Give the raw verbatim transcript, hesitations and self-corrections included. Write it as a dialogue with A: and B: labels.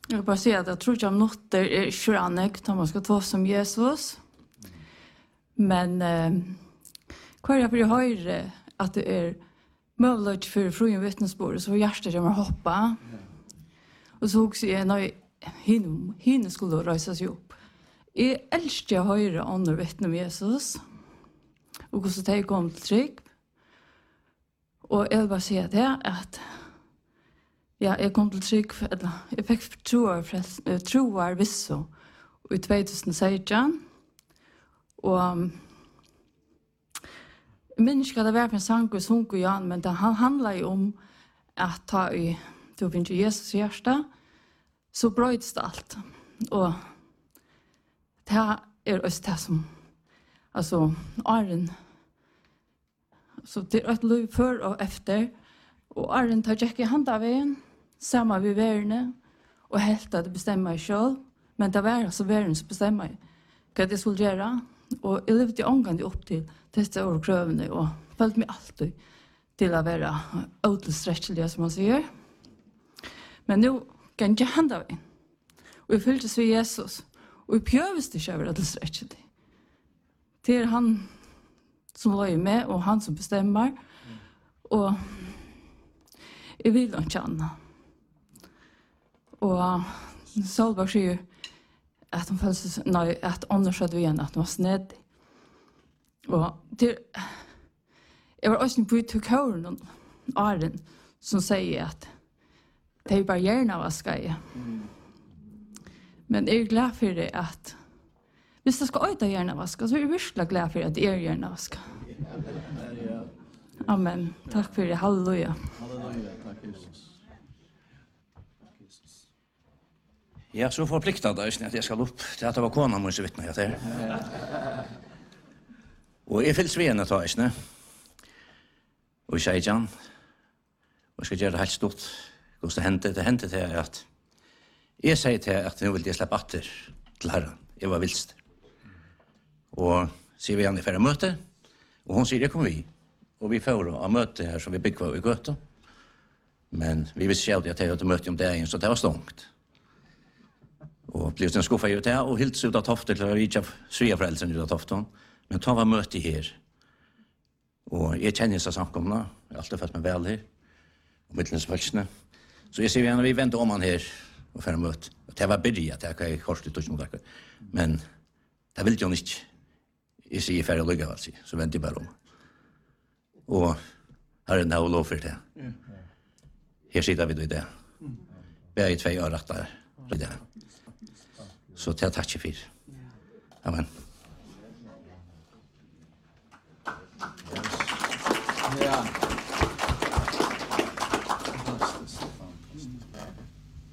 A: Jag vill bara säga att jag tror inte om något är sköranek när man ska ta som Jesus. Men eh, kvar jag vill höra att det är möjligt för fruen vittnesbord så hjärtat jag må hoppa. Och så också är när hin hin skulle resa sig upp. Jag älskar att höra andra vittna om Jesus. Och så tar jag kom till trygg. Och jag vill bara säga det att ja, jag kom till trygg eller jag fick troar troar visso i tjugohundrasexton. Och um, jag minns inte att det var för en sang och sång och Jan, men det handlar ju om att ta i då finns Jesus i hjärta så bröts det allt. Och det är också det som alltså Arjen så det är ett liv för och efter och Arjen tar Jack i hand av en samma vid världen och helt att bestämma själv men det var alltså världen som bestämmer vad det skulle göra och jag levde ångande upp till detta år krövande och följde mig alltid till att vara outstretchliga som man säger. Men nu kan jag hand av en och jag fylldes vid Jesus och jag pjövs det över att outstretchliga. Det är han som var med och han som bestämmer och jag vill inte känna. Och Solberg säger att de följdes, nej, att annars hade vi igen att de var snedd. Och det, jag var också på till kören Arjen som säger att det är bara gärna vad ska jag. Men jag är glad för det att hvis det ska öta gärna vaska så är jag virkelig glad för att det är gärna vaska. Amen. Tack för det. Halleluja.
B: Halleluja. Tack Jesus.
C: Ja, så förpliktar det att jag ska upp till att det var kona måste vittna jag till. Och jag fylls vena ta isne. Och säger Jan. Och ska göra det helt stort. Hur det hände det hände till att jag säger till att nu vill jag släppa åter till Herren. Jag var vilst. Och ser vi henne för ett möte. Och hon säger det kommer vi. Och vi får ett möte här som vi bygger i Göte. Men vi visste själv att jag hade ett möte om dagen så det var stångt. Och blev en skuffa ut här och helt ut av Tofte till att reach av Sveafrälsen ut av Tofton. Men ta var möte här. Och jag känner så samkomna. Jag har alltid fått mig väl här. Och mittelsfölksne. Så jag ser vi henne vi väntar om han här. Och för en möte. Och det var börjat. Jag kan korsa ut mot dere. Men det vill jag inte. Jeg sier færre lugga, altså, så venter jeg bare om. Og her er det noe lov for det. Her sitter vi i det. Bare i tve år rettere i det. Så til takk for. Amen.
B: Ja.